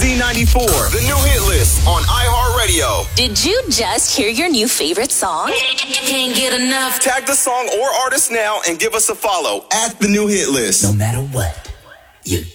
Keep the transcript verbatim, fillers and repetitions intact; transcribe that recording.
Z ninety-four, the new hit list on iHeartRadio. Did you just hear your new favorite song? Can't get enough. Tag the song or artist now and give us a follow at the new hit list. No matter what, you